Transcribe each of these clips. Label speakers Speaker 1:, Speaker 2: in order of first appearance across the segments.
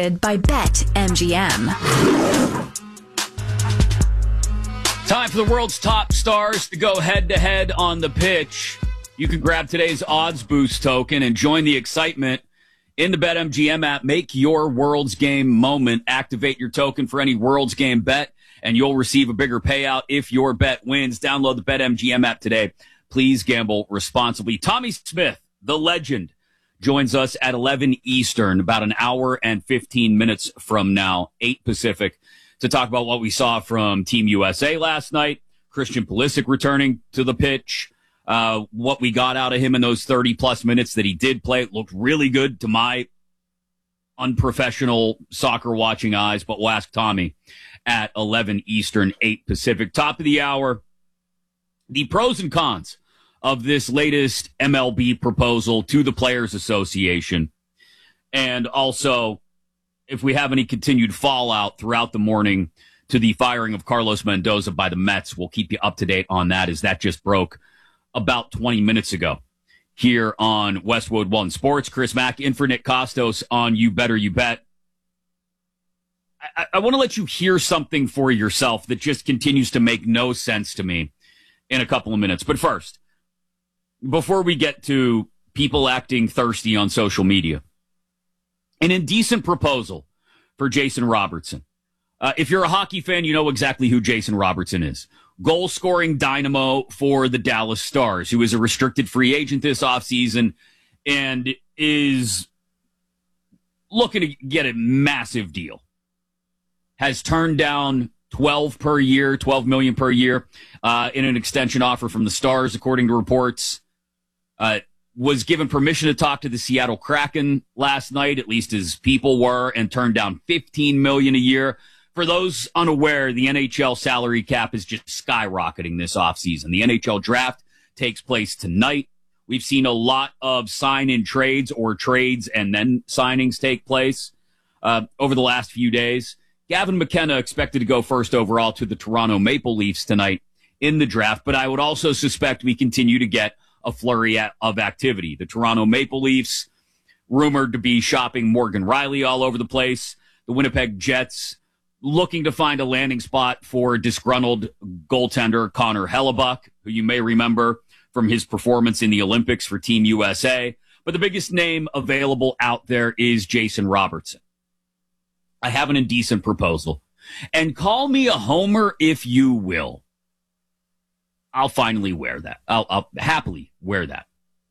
Speaker 1: By BetMGM.
Speaker 2: Time for the world's top stars to go head-to-head on the pitch. You can grab today's Odds Boost token and join the excitement in the BetMGM app. Make your World's Game moment. Activate your token for any World's Game bet, and you'll receive a bigger payout if your bet wins. Download the BetMGM app today. Please gamble responsibly. Tommy Smith, the legend, joins us at 11 Eastern, about an hour and 15 minutes from now, 8 Pacific, to talk about what we saw from Team USA last night. Christian Pulisic returning to the pitch. What we got out of him in those 30-plus minutes that he did play. It looked really good to my unprofessional soccer-watching eyes, but we'll ask Tommy at 11 Eastern, 8 Pacific. Top of the hour, the pros and cons of this latest MLB proposal to the Players Association. And also, if we have any continued fallout throughout the morning to the firing of Carlos Mendoza by the Mets, we'll keep you up to date on that, as that just broke about 20 minutes ago here on Westwood One Sports. Chris Mack in for Nick Costos on You Better You Bet. I want to let you hear something for yourself that just continues to make no sense to me in a couple of minutes. But first, before we get to people acting thirsty on social media, an indecent proposal for Jason Robertson. If you're a hockey fan, you know exactly who Jason Robertson is. Goal-scoring dynamo for the Dallas Stars, who is a restricted free agent this offseason and is looking to get a massive deal. Has turned down $12 million per year in an extension offer from the Stars, according to reports. Was given permission to talk to the Seattle Kraken last night, at least his people were, and turned down $15 million a year. For those unaware, the NHL salary cap is just skyrocketing this offseason. The NHL draft takes place tonight. We've seen a lot of sign-in trades or trades and then signings take place over the last few days. Gavin McKenna expected to go first overall to the Toronto Maple Leafs tonight in the draft, but I would also suspect we continue to get a flurry of activity. The Toronto Maple Leafs rumored to be shopping Morgan Riley all over the place. The Winnipeg Jets looking to find a landing spot for disgruntled goaltender Connor Hellebuck, who you may remember from his performance in the Olympics for Team USA. But the biggest name available out there is Jason Robertson. I have an indecent proposal. And call me a homer if you will. I'll finally wear that. I'll happily wear that.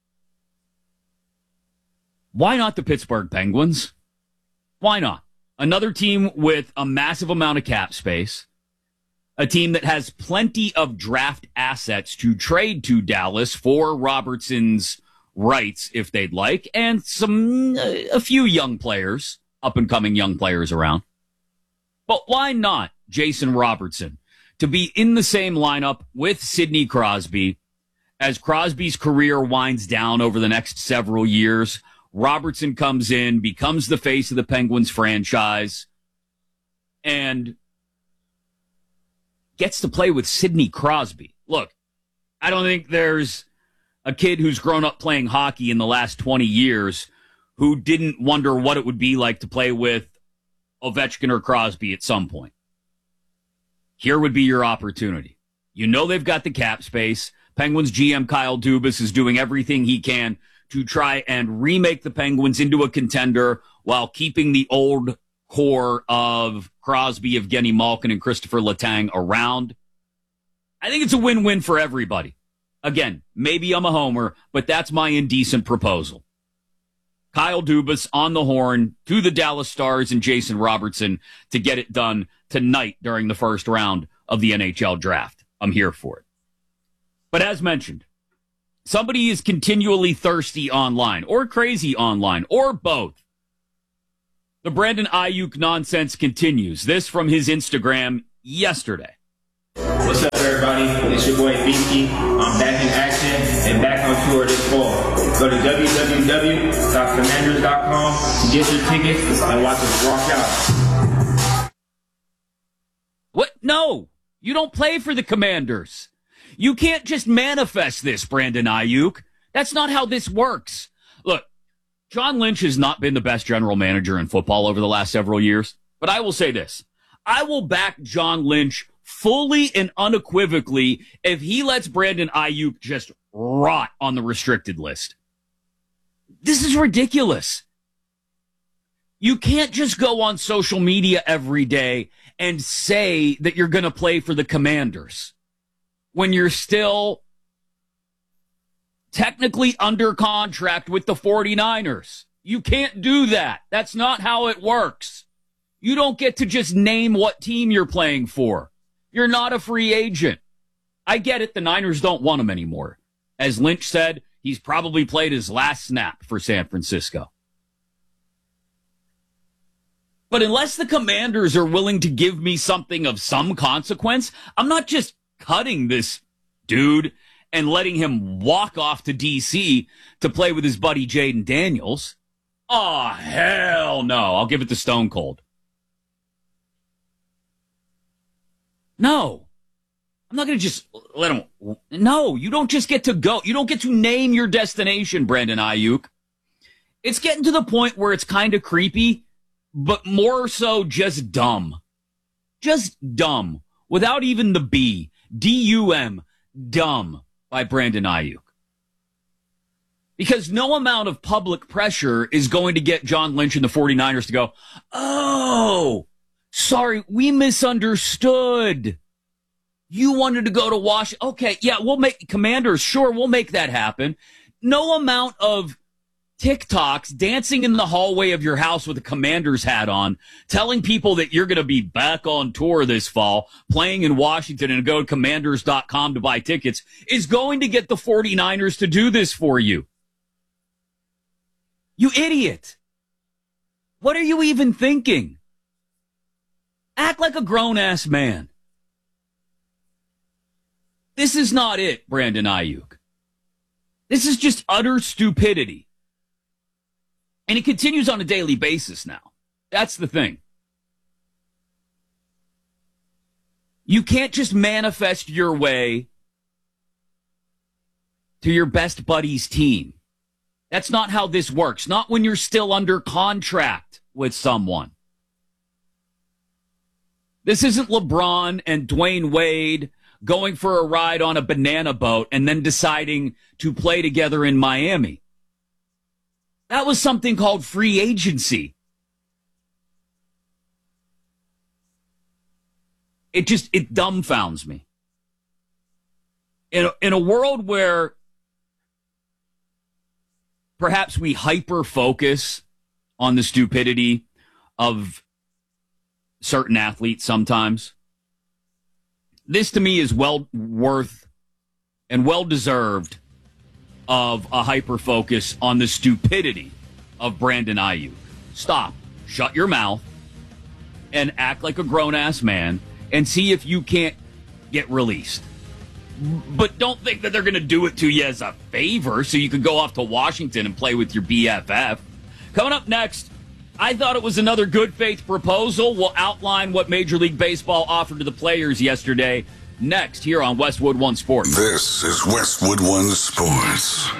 Speaker 2: Why not the Pittsburgh Penguins? Why not? Another team with a massive amount of cap space, a team that has plenty of draft assets to trade to Dallas for Robertson's rights if they'd like, and a few young players, up-and-coming young players around. But why not Jason Robertson to be in the same lineup with Sidney Crosby as Crosby's career winds down over the next several years? Robertson comes in, becomes the face of the Penguins franchise, and gets to play with Sidney Crosby. Look, I don't think there's a kid who's grown up playing hockey in the last 20 years who didn't wonder what it would be like to play with Ovechkin or Crosby at some point. Here would be your opportunity. You know they've got the cap space. Penguins GM Kyle Dubas is doing everything he can to try and remake the Penguins into a contender while keeping the old core of Crosby, Evgeny Malkin, and Christopher Letang around. I think it's a win-win for everybody. Again, maybe I'm a homer, but that's my indecent proposal. Kyle Dubas on the horn to the Dallas Stars and Jason Robertson to get it done tonight during the first round of the NHL draft. I'm here for it. But as mentioned, somebody is continually thirsty online or crazy online or both. The Brandon Ayuk nonsense continues. This from his Instagram yesterday.
Speaker 3: What's up, everybody? It's your boy Binky. I'm back in action and back on tour this fall. Go to www.commanders.com to get your tickets and watch us rock out.
Speaker 2: What? No, you don't play for the Commanders. You can't just manifest this, Brandon Ayuk. That's not how this works. Look, John Lynch has not been the best general manager in football over the last several years, but I will say this. I will back John Lynch fully and unequivocally if he lets Brandon Ayuk just rot on the restricted list. This is ridiculous. You can't just go on social media every day and say that you're going to play for the Commanders when you're still technically under contract with the 49ers. You can't do that. That's not how it works. You don't get to just name what team you're playing for. You're not a free agent. I get it. The Niners don't want him anymore. As Lynch said, he's probably played his last snap for San Francisco. But unless the Commanders are willing to give me something of some consequence, I'm not just cutting this dude and letting him walk off to D.C. to play with his buddy Jaden Daniels. Oh, hell no. I'll give it to Stone Cold. No. I'm not going to just let him. No, you don't just get to go. You don't get to name your destination, Brandon Ayuk. It's getting to the point where it's kind of creepy, but more so just dumb. Just dumb. Without even the B. D-U-M. Dumb by Brandon Ayuk. Because no amount of public pressure is going to get John Lynch and the 49ers to go, oh, sorry, we misunderstood. You wanted to go to Washington. Okay, yeah, we'll make Commanders. Sure, we'll make that happen. No amount of TikToks dancing in the hallway of your house with a Commanders hat on, telling people that you're going to be back on tour this fall, playing in Washington and go to commanders.com to buy tickets is going to get the 49ers to do this for you. You idiot. What are you even thinking? Act like a grown-ass man. This is not it, Brandon Ayuk. This is just utter stupidity. And it continues on a daily basis now. That's the thing. You can't just manifest your way to your best buddy's team. That's not how this works. Not when you're still under contract with someone. This isn't LeBron and Dwayne Wade going for a ride on a banana boat and then deciding to play together in Miami. That was something called free agency. It dumbfounds me. In a world where perhaps we hyper-focus on the stupidity of certain athletes sometimes, this to me is well worth and well deserved of a hyper-focus on the stupidity of Brandon Ayuk. Stop. Shut your mouth and act like a grown-ass man and see if you can't get released. But don't think that they're going to do it to you as a favor so you can go off to Washington and play with your BFF. Coming up next, I thought it was another good faith proposal. We'll outline what Major League Baseball offered to the players yesterday. Next, here on Westwood One Sports.
Speaker 4: This is Westwood One Sports.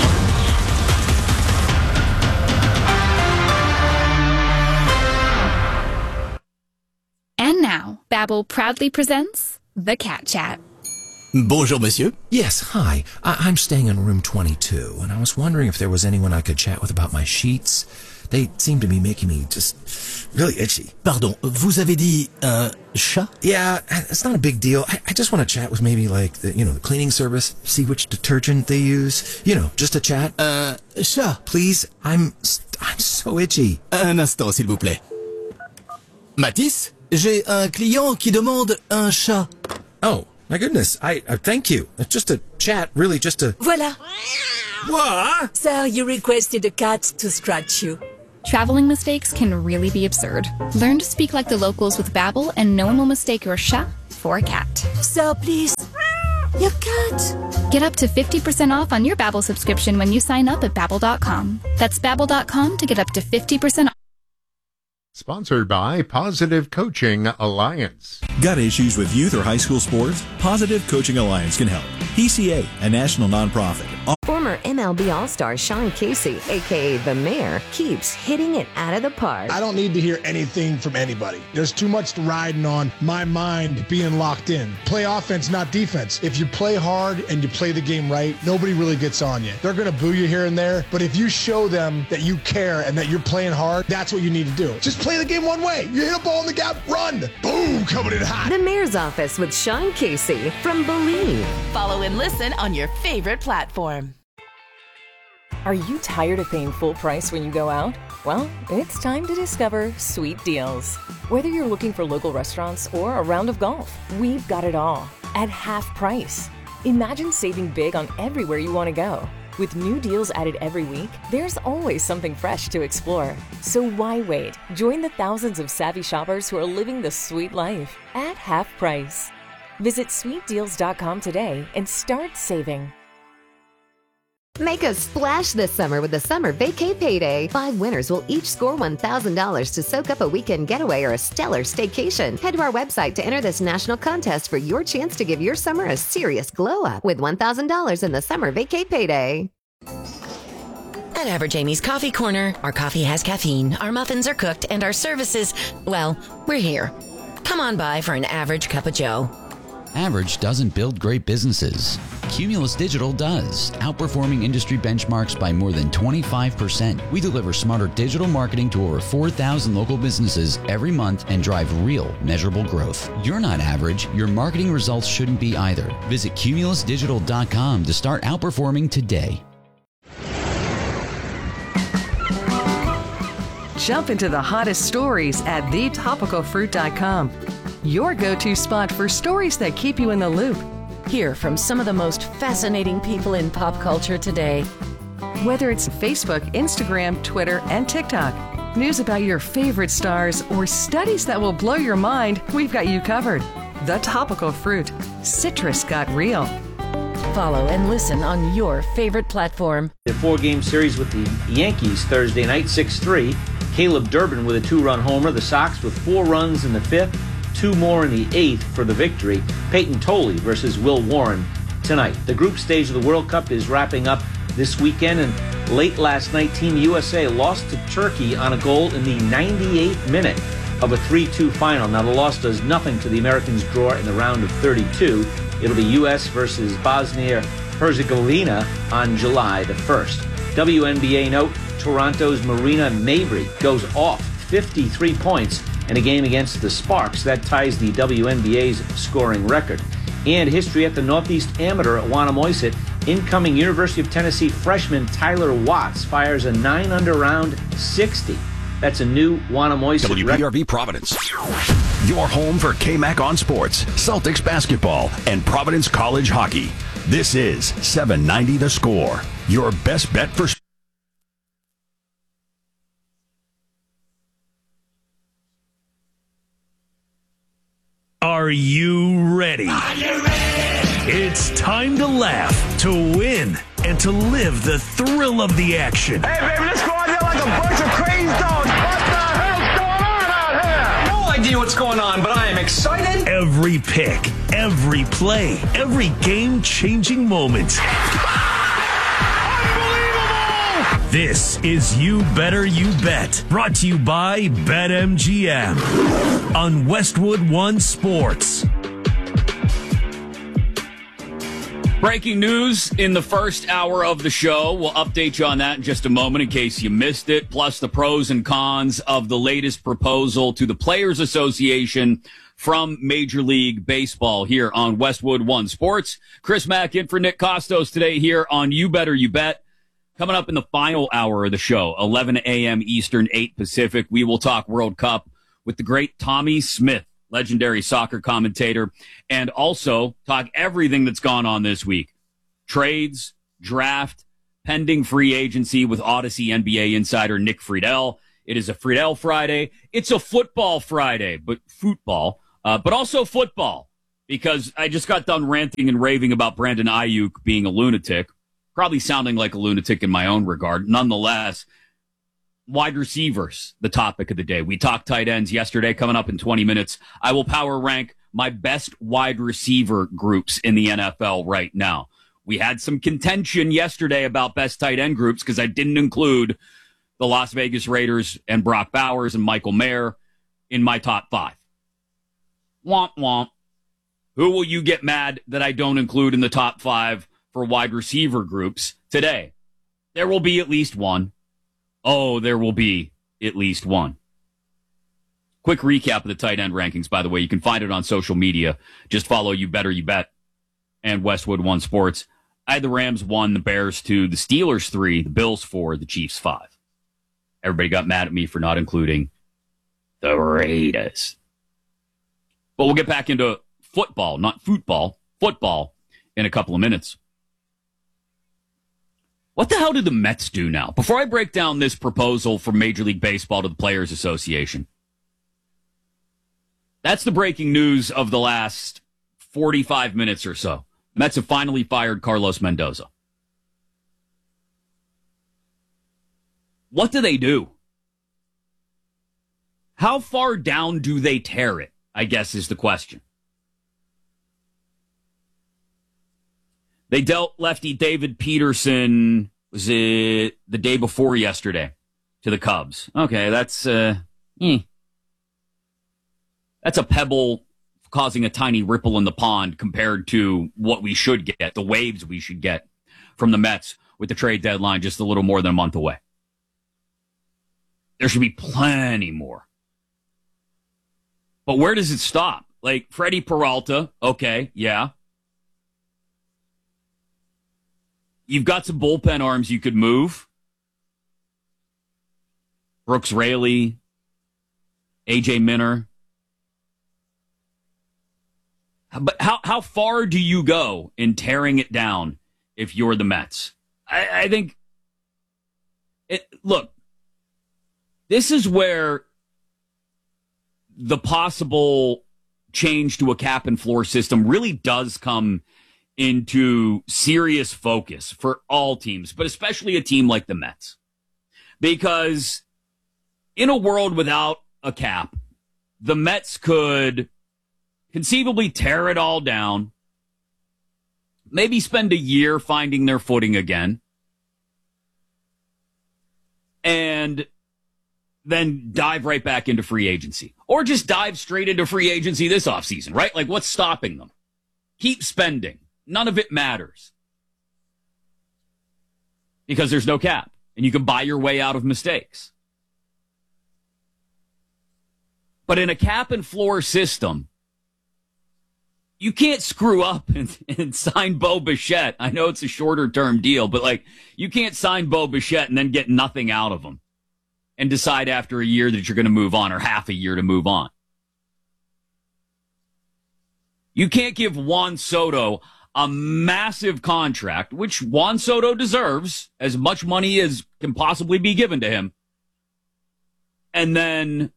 Speaker 1: And now, Babbel proudly presents The Cat Chat.
Speaker 5: Bonjour, monsieur.
Speaker 6: Yes, hi. I'm staying in room 22, and I was wondering if there was anyone I could chat with about my sheets. They seem to be making me just really itchy.
Speaker 5: Pardon, vous avez dit un chat?
Speaker 6: Yeah, it's not a big deal. I just want to chat with maybe like the cleaning service, see which detergent they use. Just a chat.
Speaker 5: Chat.
Speaker 6: Please, I'm so itchy.
Speaker 5: Un instant, s'il vous plaît. Mathis, j'ai un client qui demande un chat.
Speaker 6: Oh, my goodness. I thank you. It's just a chat, really just a...
Speaker 7: Voilà.
Speaker 6: What?
Speaker 7: Sir, you requested a cat to scratch you.
Speaker 1: Traveling mistakes can really be absurd. Learn to speak like the locals with Babbel, and no one will mistake your chat for a cat.
Speaker 7: Sir, please. Your cat.
Speaker 1: Get up to 50% off on your Babbel subscription when you sign up at Babbel.com. That's Babbel.com to get up to 50% off.
Speaker 8: Sponsored by Positive Coaching Alliance.
Speaker 9: Got issues with youth or high school sports? Positive Coaching Alliance can help. PCA, a national nonprofit.
Speaker 10: Former MLB
Speaker 9: MLB All-Star Sean Casey, a.k.a. The Mayor, keeps hitting it out of the park.
Speaker 10: I don't need to hear anything from anybody. There's too much riding on my mind being locked in. Play offense, not defense. If you play hard and you play the game right, nobody really gets on you. They're going to boo you here and there, but if you show them that you care and that you're playing hard, that's what you need to do. Just play the game one way. You hit a ball in the gap, run. Boom, coming in hot.
Speaker 9: The Mayor's Office with Sean Casey from Believe.
Speaker 11: Follow and listen on your favorite platform.
Speaker 12: Are you tired of paying full price when you go out? Well, it's time to discover Sweet Deals. Whether you're looking for local restaurants or a round of golf, we've got it all at half price. Imagine saving big on everywhere you want to go. With new deals added every week, there's always something fresh to explore. So why wait? Join the thousands of savvy shoppers who are living the sweet life at half price. Visit sweetdeals.com today and start saving.
Speaker 9: Make a splash this summer with the Summer Vacay Payday. 5 winners will each score $1,000 to soak up a weekend getaway or a stellar staycation. Head to our website to enter this national contest for your chance to give your summer a serious glow-up with $1,000 in the Summer Vacay Payday.
Speaker 13: At Average Amy's Coffee Corner, our coffee has caffeine, our muffins are cooked, and our services, well, we're here. Come on by for an average cup of joe.
Speaker 14: Average doesn't build great businesses. Cumulus Digital does, outperforming industry benchmarks by more than 25%. We deliver smarter digital marketing to over 4,000 local businesses every month and drive real, measurable growth. You're not average. Your marketing results shouldn't be either. Visit cumulusdigital.com to start outperforming today.
Speaker 15: Jump into the hottest stories at thetopicalfruit.com. Your go-to spot for stories that keep you in the loop.
Speaker 13: Hear from some of the most fascinating people in pop culture today.
Speaker 15: Whether it's Facebook, Instagram, Twitter, and TikTok, news about your favorite stars, or studies that will blow your mind, we've got you covered. The Topical Fruit. Citrus got real.
Speaker 13: Follow and listen on your favorite platform.
Speaker 16: The 4-game series with the Yankees Thursday night, 6-3. Caleb Durbin with a 2-run homer. The Sox with 4 runs in the 5th. 2 more in the 8th for the victory. Peyton Tolley versus Will Warren tonight. The group stage of the World Cup is wrapping up this weekend, and late last night, Team USA lost to Turkey on a goal in the 98th minute of a 3-2 final. Now, the loss does nothing to the Americans' draw in the round of 32. It'll be U.S. versus Bosnia-Herzegovina on July the 1st. WNBA note, Toronto's Marina Mabrey goes off 53 points in a game against the Sparks. That ties the WNBA's scoring record. And history at the Northeast Amateur at Wannamoisett. Incoming University of Tennessee freshman Tyler Watts fires a 9-under round 60. That's a new Wannamoisett
Speaker 17: WPRV Providence. Your home for KMAC on sports, Celtics basketball, and Providence College hockey. This is 790 The Score. Your best bet for sports.
Speaker 18: Are you ready? It's time to laugh, to win, and to live the thrill of the action.
Speaker 19: Hey, baby, let's go out there like a bunch of crazy dogs. What the hell's going on out here?
Speaker 18: No idea what's going on, but I am excited. Every pick, every play, every game-changing moment. This is You Better You Bet, brought to you by BetMGM on Westwood One Sports.
Speaker 2: Breaking news in the first hour of the show. We'll update you on that in just a moment in case you missed it, plus the pros and cons of the latest proposal to the Players Association from Major League Baseball here on Westwood One Sports. Chris Mack in for Nick Costos today here on You Better You Bet. Coming up in the final hour of the show, 11 a.m. Eastern, 8 Pacific, we will talk World Cup with the great Tommy Smith, legendary soccer commentator, and also talk everything that's gone on this week. Trades, draft, pending free agency with Odyssey NBA insider Nick Friedel. It is a Friedel Friday. It's a football Friday, but also football, because I just got done ranting and raving about Brandon Ayuk being a lunatic. Probably sounding like a lunatic in my own regard. Nonetheless, wide receivers, the topic of the day. We talked tight ends yesterday. Coming up in 20 minutes, I will power rank my best wide receiver groups in the NFL right now. We had some contention yesterday about best tight end groups because I didn't include the Las Vegas Raiders and Brock Bowers and Michael Mayer in my top 5. Womp womp. Who will you get mad that I don't include in the top 5 for wide receiver groups today? There will be at least one. Oh, there will be at least one. Quick recap of the tight end rankings, by the way. You can find it on social media. Just follow You Better You Bet and Westwood One Sports. I had the Rams 1, the Bears 2, the Steelers 3, the Bills 4, the Chiefs 5. Everybody got mad at me for not including the Raiders. But we'll get back into football, not football, football in a couple of minutes. What the hell did the Mets do now? Before I break down this proposal from Major League Baseball to the Players Association, that's the breaking news of the last 45 minutes or so. Mets have finally fired Carlos Mendoza. What do they do? How far down do they tear it, I guess is the question. They dealt lefty David Peterson, was it the day before yesterday, to the Cubs. Okay, that's a pebble causing a tiny ripple in the pond compared to what we should get, the waves we should get from the Mets with the trade deadline just a little more than a month away. There should be plenty more. But where does it stop? Like Freddie Peralta, okay, yeah. You've got some bullpen arms you could move. Brooks Raley, AJ Minter. But how far do you go in tearing it down if you're the Mets? I think, look, this is where the possible change to a cap and floor system really does come into serious focus for all teams, but especially a team like the Mets. Because in a world without a cap, the Mets could conceivably tear it all down, maybe spend a year finding their footing again, and then dive right back into free agency. Or just dive straight into free agency this offseason, right? Like, what's stopping them? Keep spending. None of it matters. Because there's no cap, and you can buy your way out of mistakes. But in a cap and floor system, you can't screw up and sign Bo Bichette. I know it's a shorter term deal, but like, you can't sign Bo Bichette and then get nothing out of him and decide after a year that you're going to move on, or half a year to move on. You can't give Juan Soto a massive contract, which Juan Soto deserves, as much money as can possibly be given to him, and then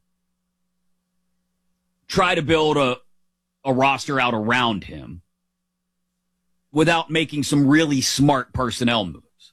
Speaker 2: try to build a roster out around him without making some really smart personnel moves.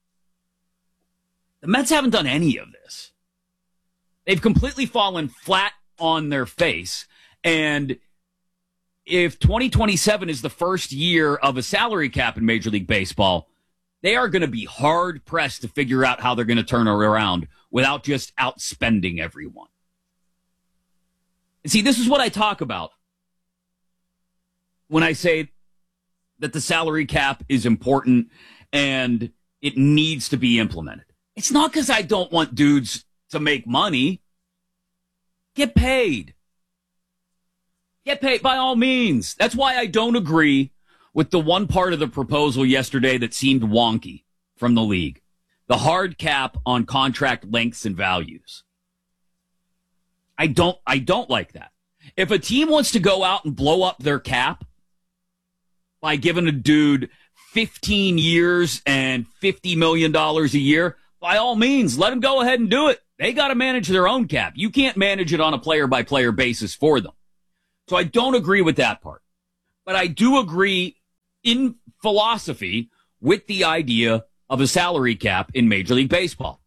Speaker 2: The Mets haven't done any of this. They've completely fallen flat on their face. And if 2027 is the first year of a salary cap in Major League Baseball, they are going to be hard pressed to figure out how they're going to turn it around without just outspending everyone. And see, this is what I talk about when I say that the salary cap is important and it needs to be implemented. It's not because I don't want dudes to make money. Get paid. Get paid by all means. That's why I don't agree with the one part of the proposal yesterday that seemed wonky from the league. The hard cap on contract lengths and values. I don't like that. If a team wants to go out and blow up their cap by giving a dude 15 years and $50 million a year, by all means, let them go ahead and do it. They got to manage their own cap. You can't manage it on a player-by-player basis for them. So I don't agree with that part. But I do agree in philosophy with the idea of a salary cap in Major League Baseball.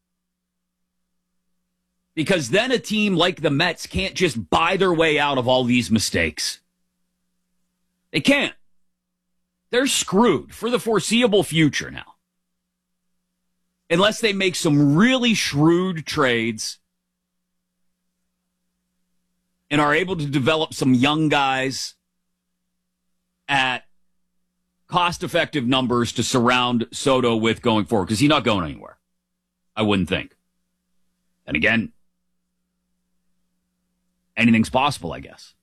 Speaker 2: Because then a team like the Mets can't just buy their way out of all these mistakes. They can't. they're screwed for the foreseeable future now. Unless they make some really shrewd trades and are able to develop some young guys at cost-effective numbers to surround Soto with going forward, because he's not going anywhere, I wouldn't think. And again, anything's possible, I guess.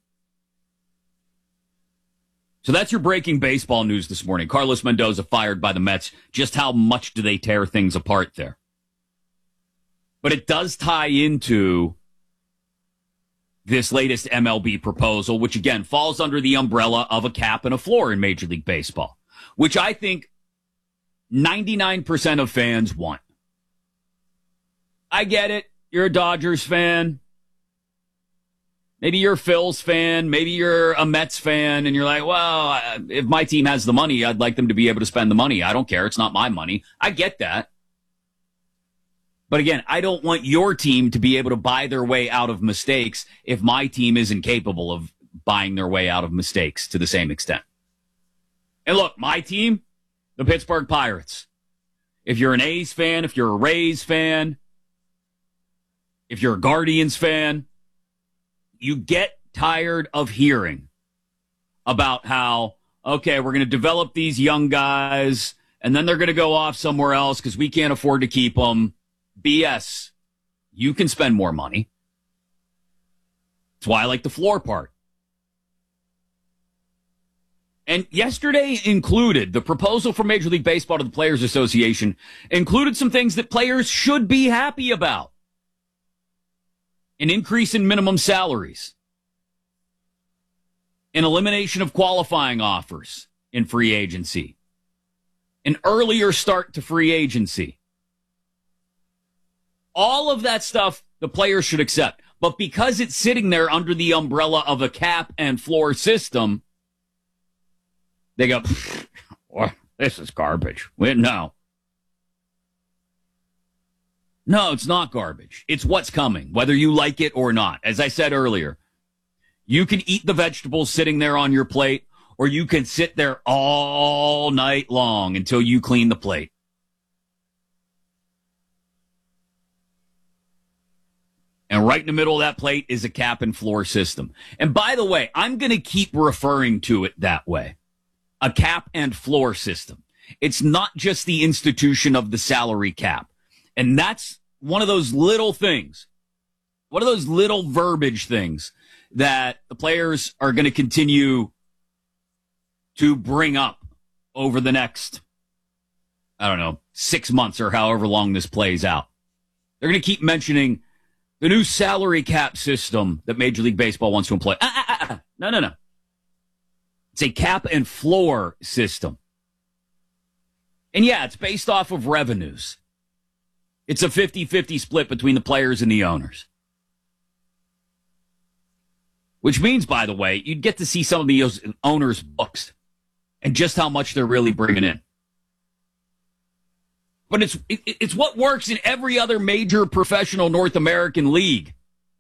Speaker 2: So that's your breaking baseball news this morning. Carlos Mendoza fired by the Mets. Just how much do they tear things apart there? But it does tie into this latest MLB proposal, which again falls under the umbrella of a cap and a floor in Major League Baseball, which I think 99% of fans want. I get it. You're a Dodgers fan. Maybe you're a Phil's fan. Maybe you're a Mets fan, and you're like, well, if my team has the money, I'd like them to be able to spend the money. I don't care. It's not my money. I get that. But again, I don't want your team to be able to buy their way out of mistakes if my team isn't capable of buying their way out of mistakes to the same extent. And look, my team, the Pittsburgh Pirates. If you're an A's fan, if you're a Rays fan, if you're a Guardians fan, you get tired of hearing about how, okay, we're going to develop these young guys, and then they're going to go off somewhere else because we can't afford to keep them. BS. You can spend more money. That's why I like the floor part. And yesterday included, the proposal from Major League Baseball to the Players Association included some things that players should be happy about. An increase in minimum salaries. An elimination of qualifying offers in free agency. An earlier start to free agency. All of that stuff the players should accept. But because it's sitting there under the umbrella of a cap and floor system, they go, this is garbage. No, it's not garbage. It's what's coming, whether you like it or not. As I said earlier, you can eat the vegetables sitting there on your plate, or you can sit there all night long until you clean the plate. And right in the middle of that plate is a cap and floor system. And by the way, I'm going to keep referring to it that way. A cap and floor system. It's not just the institution of the salary cap. And that's one of those little things, one of those little verbiage things that the players are going to continue to bring up over the next, 6 months or however long this plays out. They're going to keep mentioning the new salary cap system that Major League Baseball wants to employ. No. It's a cap and floor system. And yeah, it's based off of revenues. It's a 50-50 split between the players and the owners. Which means, by the way, you'd get to see some of the owners' books and just how much they're really bringing in. But it's what works in every other major professional North American league.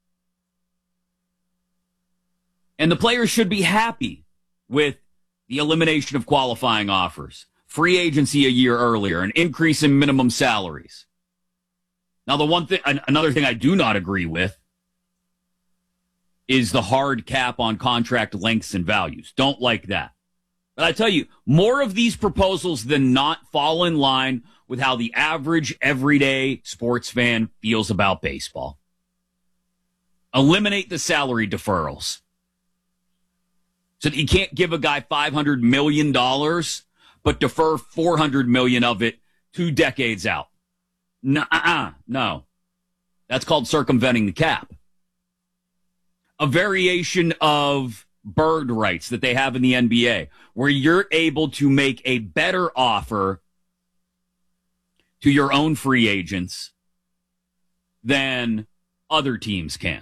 Speaker 2: And the players should be happy with the elimination of qualifying offers, free agency a year earlier, an increase in minimum salaries. Now, another thing I do not agree with is the hard cap on contract lengths and values. Don't like that. But I tell you, more of these proposals than not fall in line with how the average, everyday sports fan feels about baseball. Eliminate the salary deferrals. So that you can't give a guy $500 million, but defer $400 million of it 2 decades out. No. That's called circumventing the cap. A variation of bird rights that they have in the NBA, where you're able to make a better offer to your own free agents than other teams can.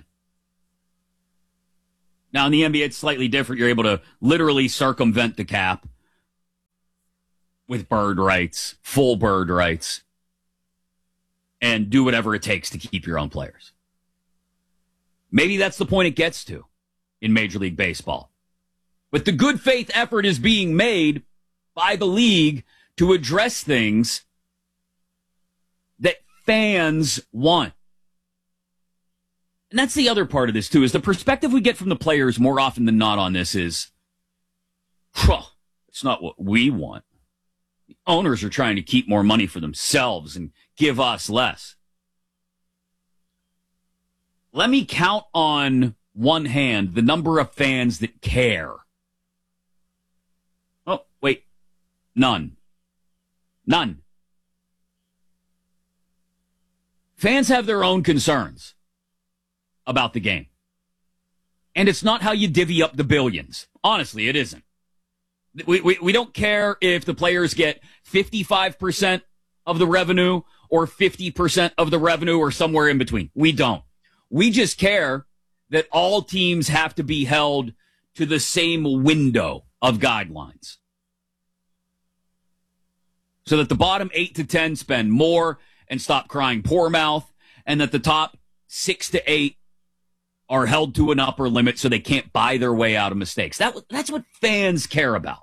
Speaker 2: Now, in the NBA, it's slightly different. You're able to literally circumvent the cap with bird rights, full bird rights, and do whatever it takes to keep your own players. Maybe that's the point it gets to in Major League Baseball. But the good faith effort is being made by the league to address things that fans want. And that's the other part of this, too, is the perspective we get from the players more often than not on this is, it's not what we want. The owners are trying to keep more money for themselves and give us less. Let me count on one hand the number of fans that care. Oh, wait. None. Fans have their own concerns about the game. And it's not how you divvy up the billions. Honestly, it isn't. We don't care if the players get 55% of the revenue or 50% of the revenue or somewhere in between. We don't. We just care that all teams have to be held to the same window of guidelines. So that the bottom 8 to 10 spend more and stop crying poor mouth, and that the top 6 to 8 are held to an upper limit so they can't buy their way out of mistakes. That's what fans care about.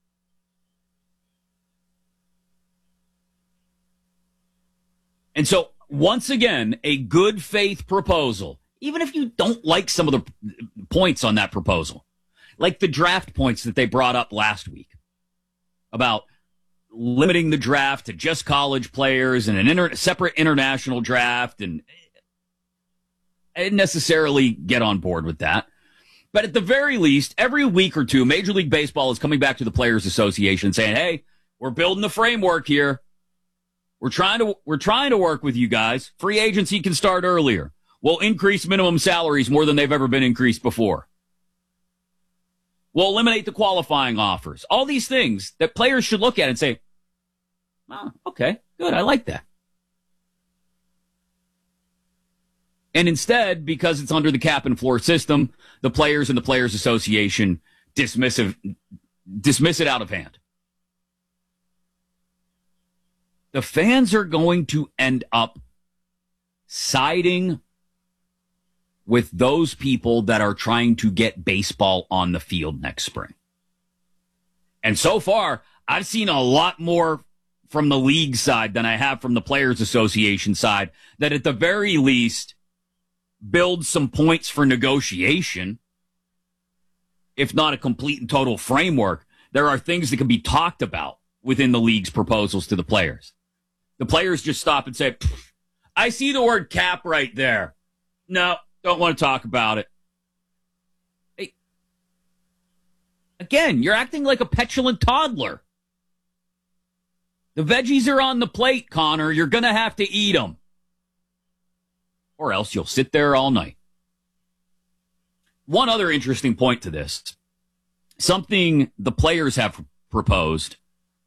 Speaker 2: And so, once again, a good faith proposal, even if you don't like some of the points on that proposal, like the draft points that they brought up last week about limiting the draft to just college players and a separate international draft, and I didn't necessarily get on board with that. But at the very least, every week or two, Major League Baseball is coming back to the Players Association saying, hey, we're building the framework here. We're trying to work with you guys. Free agency can start earlier. We'll increase minimum salaries more than they've ever been increased before. We'll eliminate the qualifying offers. All these things that players should look at and say, oh, okay, good, I like that. And instead, because it's under the cap and floor system, the players and the Players Association dismiss it out of hand. The fans are going to end up siding with those people that are trying to get baseball on the field next spring. And so far, I've seen a lot more from the league side than I have from the Players Association side that at the very least build some points for negotiation, if not a complete and total framework. There are things that can be talked about within the league's proposals to the players. The players just stop and say, I see the word cap right there. No, don't want to talk about it. Hey, again, you're acting like a petulant toddler. The veggies are on the plate, Connor. You're going to have to eat them. Or else you'll sit there all night. One other interesting point to this, something the players have proposed,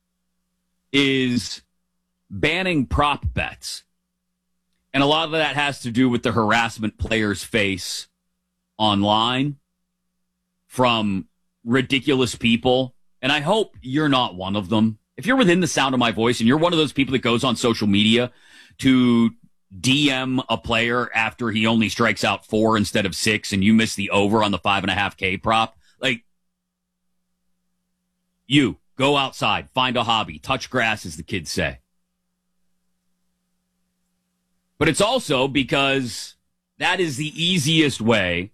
Speaker 2: is banning prop bets. And a lot of that has to do with the harassment players face online from ridiculous people. And I hope you're not one of them. If you're within the sound of my voice and you're one of those people that goes on social media to DM a player after he only strikes out 4 instead of 6 and you miss the over on the 5.5K prop, like, you go outside, find a hobby, touch grass, as the kids say. But it's also because that is the easiest way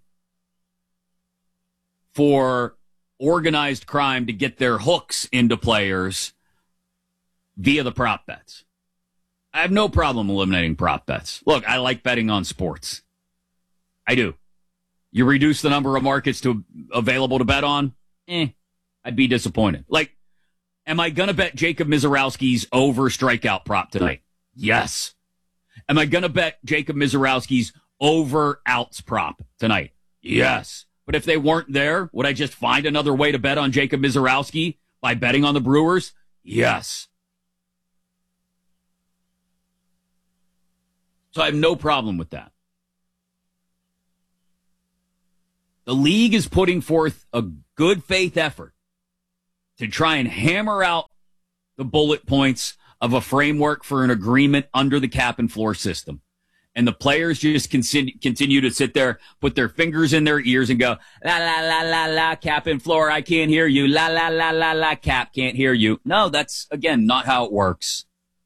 Speaker 2: for organized crime to get their hooks into players via the prop bets. I have no problem eliminating prop bets. Look, I like betting on sports. I do. You reduce the number of markets available to bet on? I'd be disappointed. Like, am I going to bet Jacob Mizorowski's over strikeout prop tonight? Yes. Am I going to bet Jacob Mizorowski's over outs prop tonight? Yes. But if they weren't there, would I just find another way to bet on Jacob Mizorowski by betting on the Brewers? Yes. So I have no problem with that. The league is putting forth a good faith effort to try and hammer out the bullet points of a framework for an agreement under the cap and floor system. And the players just continue to sit there, put their fingers in their ears and go, la, la, la, la, la, Cap and Floor, I can't hear you. La, la, la, la, la, Cap, can't hear you. No, that's, again, not how it works.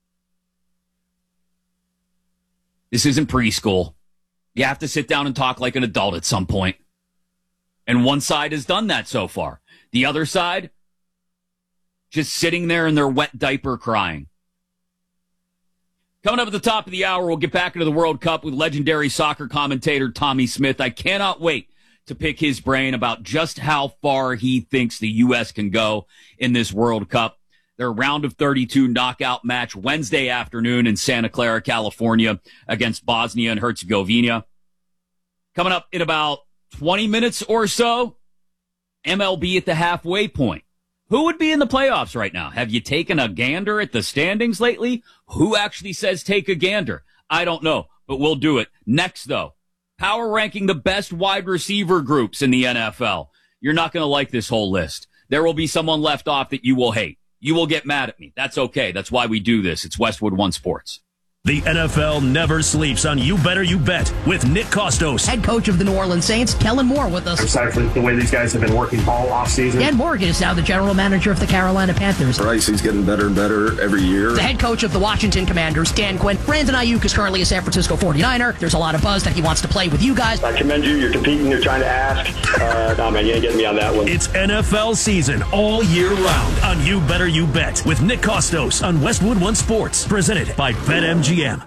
Speaker 2: This isn't preschool. You have to sit down and talk like an adult at some point. And one side has done that so far. The other side, just sitting there in their wet diaper crying. Coming up at the top of the hour, we'll get back into the World Cup with legendary soccer commentator Tommy Smith. I cannot wait to pick his brain about just how far he thinks the U.S. can go in this World Cup. Their round of 32 knockout match Wednesday afternoon in Santa Clara, California against Bosnia and Herzegovina. Coming up in about 20 minutes or so, MLB at the halfway point. Who would be in the playoffs right now? Have you taken a gander at the standings lately? Who actually says take a gander? I don't know, but we'll do it. Next, though, power ranking the best wide receiver groups in the NFL. You're not going to like this whole list. There will be someone left off that you will hate. You will get mad at me. That's okay. That's why we do this. It's Westwood One Sports.
Speaker 18: The NFL never sleeps on You Better You Bet with Nick Costos.
Speaker 20: Head coach of the New Orleans Saints, Kellen Moore, with us.
Speaker 21: Precisely the way these guys have been working all offseason.
Speaker 20: Dan Morgan is now the general manager of the Carolina Panthers.
Speaker 22: Bryce, he's getting better and better every year.
Speaker 20: The head coach of the Washington Commanders, Dan Quinn. Brandon Ayuk is currently a San Francisco 49er. There's a lot of buzz that he wants to play with you guys.
Speaker 21: I commend you. You're competing. You're trying to ask. No, man, you ain't getting me on that one.
Speaker 18: It's NFL season all year round on You Better You Bet with Nick Costos on Westwood One Sports. Presented by BetMGM.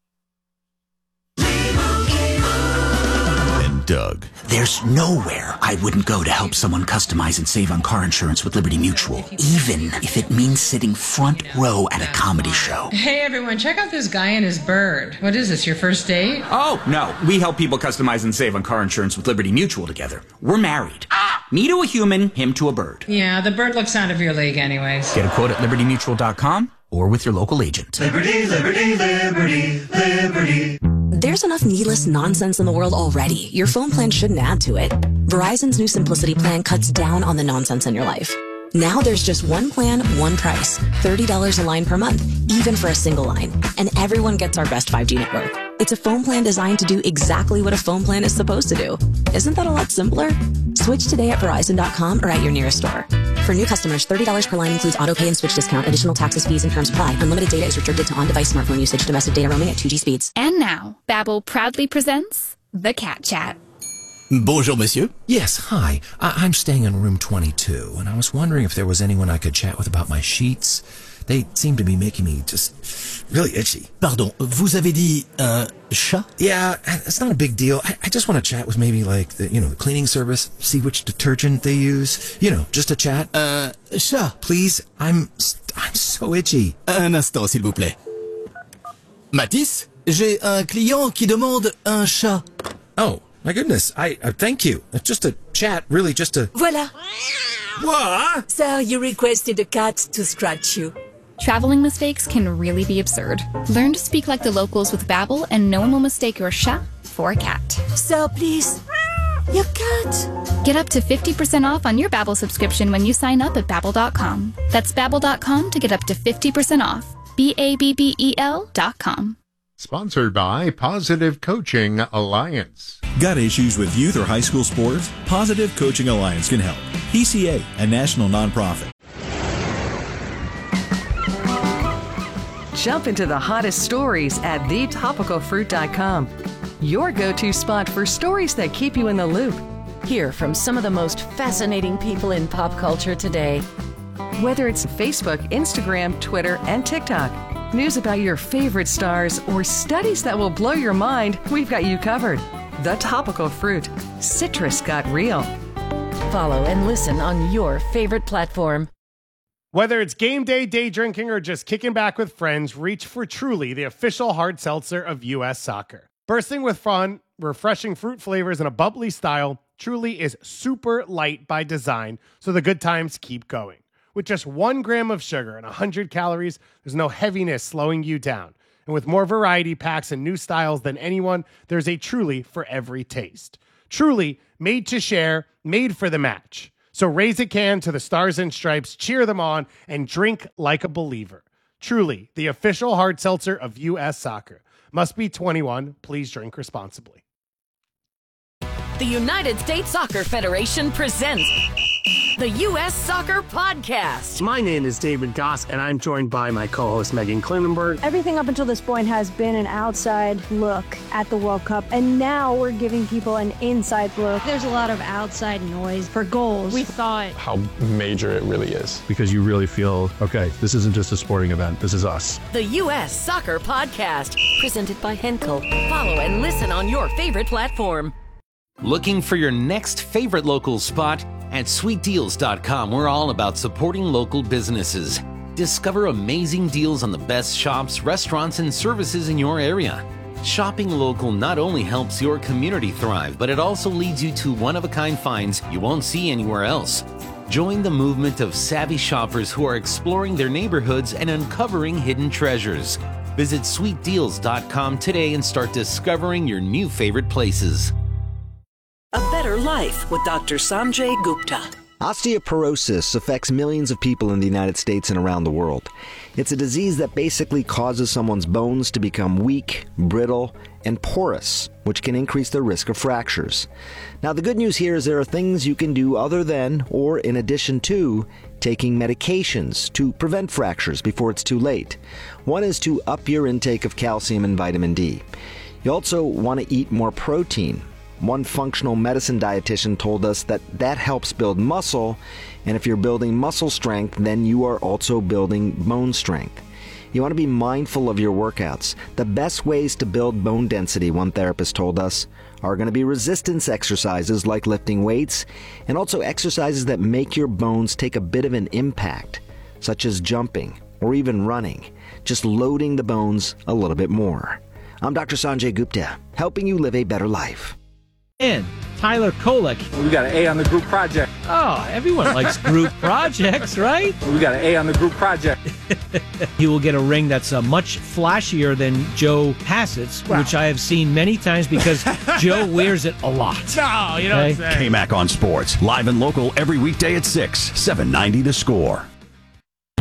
Speaker 23: Doug. There's nowhere I wouldn't go to help someone customize and save on car insurance with Liberty Mutual, even if it means sitting front row at a comedy show.
Speaker 24: Hey everyone, check out this guy and his bird. What is this, your first date?
Speaker 23: Oh, no. We help people customize and save on car insurance with Liberty Mutual together. We're married. Me to a human, him to a bird.
Speaker 24: Yeah, the bird looks out of your league anyways.
Speaker 23: Get a quote at libertymutual.com or with your local agent.
Speaker 19: Liberty, liberty, liberty, liberty.
Speaker 25: There's enough needless nonsense in the world already. Your phone plan shouldn't add to it. Verizon's new Simplicity plan cuts down on the nonsense in your life. Now there's just one plan, one price. $30 a line per month, even for a single line. And everyone gets our best 5G network. It's a phone plan designed to do exactly what a phone plan is supposed to do. Isn't that a lot simpler? Switch today at Verizon.com or at your nearest store. For new customers, $30 per line includes auto pay and switch discount. Additional taxes, fees, and terms apply. Unlimited data is restricted to on-device smartphone usage. Domestic data roaming at 2G speeds.
Speaker 1: And now, Babbel proudly presents The Cat Chat.
Speaker 5: Bonjour, monsieur.
Speaker 6: Yes, hi. I'm staying in room 22, and I was wondering if there was anyone I could chat with about my sheets. They seem to be making me just really itchy.
Speaker 5: Pardon, vous avez dit un chat?
Speaker 6: Yeah, it's not a big deal. I just want to chat with maybe like the cleaning service, see which detergent they use. Just a chat.
Speaker 5: Chat.
Speaker 6: Please, I'm so itchy.
Speaker 5: Un instant, s'il vous plaît. Mathis, j'ai un client qui demande un chat.
Speaker 6: Oh, my goodness. I thank you. It's just a chat, really just a...
Speaker 7: Voilà.
Speaker 6: What?
Speaker 7: So you requested a cat to scratch you.
Speaker 1: Traveling mistakes can really be absurd. Learn to speak like the locals with Babbel, and no one will mistake your chat for a cat.
Speaker 7: So please, your cat.
Speaker 1: Get up to 50% off on your Babbel subscription when you sign up at Babbel.com. That's Babbel.com to get up to 50% off. Babbel.com.
Speaker 8: Sponsored by Positive Coaching Alliance.
Speaker 26: Got issues with youth or high school sports? Positive Coaching Alliance can help. PCA, a national nonprofit.
Speaker 15: Jump into the hottest stories at thetopicalfruit.com. Your go-to spot for stories that keep you in the loop.
Speaker 12: Hear from some of the most fascinating people in pop culture today.
Speaker 15: Whether it's Facebook, Instagram, Twitter, and TikTok, news about your favorite stars, or studies that will blow your mind, we've got you covered. The Topical Fruit. Citrus got real.
Speaker 12: Follow and listen on your favorite platform.
Speaker 27: Whether it's game day, day drinking, or just kicking back with friends, reach for Truly, the official hard seltzer of U.S. Soccer. Bursting with fun, refreshing fruit flavors, and a bubbly style, Truly is super light by design, so the good times keep going. With just 1 gram of sugar and 100 calories, there's no heaviness slowing you down. And with more variety packs and new styles than anyone, there's a Truly for every taste. Truly, made to share, made for the match. So raise a can to the Stars and Stripes, cheer them on, and drink like a believer. Truly, the official hard seltzer of U.S. Soccer. Must be 21. Please drink responsibly.
Speaker 3: The United States Soccer Federation presents the U.S. Soccer Podcast.
Speaker 4: My name is David Goss, and I'm joined by my co-host Megan Klinenberg.
Speaker 9: Everything up until this point has been an outside look at the World Cup, and now we're giving people an inside look.
Speaker 10: There's a lot of outside noise for goals. We thought
Speaker 11: how major it really is, because you really feel, okay, this isn't just a sporting event, this is us.
Speaker 3: The U.S. Soccer Podcast, presented by Henkel. Follow and listen on your favorite platform.
Speaker 13: Looking for your next favorite local spot? At sweetdeals.com, we're all about supporting local businesses. Discover amazing deals on the best shops, restaurants, and services in your area. Shopping local not only helps your community thrive, but it also leads you to one-of-a-kind finds you won't see anywhere else. Join the movement of savvy shoppers who are exploring their neighborhoods and uncovering hidden treasures. Visit sweetdeals.com today and start discovering your new favorite places.
Speaker 14: A Better Life with Dr. Sanjay Gupta.
Speaker 28: Osteoporosis affects millions of people in the United States and around the world. It's a disease that basically causes someone's bones to become weak, brittle, and porous, which can increase the risk of fractures. Now, the good news here is there are things you can do other than, or in addition to, taking medications to prevent fractures before it's too late. One is to up your intake of calcium and vitamin D. You also want to eat more protein. One functional medicine dietitian told us that helps build muscle, and if you're building muscle strength, then you are also building bone strength. You want to be mindful of your workouts. The best ways to build bone density, one therapist told us, are going to be resistance exercises like lifting weights, and also exercises that make your bones take a bit of an impact, such as jumping or even running, just loading the bones a little bit more. I'm Dr. Sanjay Gupta, helping you live a better life.
Speaker 29: And Tyler Kolek.
Speaker 30: We got an A on the group project.
Speaker 29: Oh, everyone likes group projects, right?
Speaker 30: We got an A on the group project.
Speaker 29: He will get a ring that's much flashier than Joe Hassett's, which I have seen many times because Joe wears it a lot.
Speaker 17: No, you know what I'm saying. KMAC on Sports, live and local every weekday at 6, 790 The Score.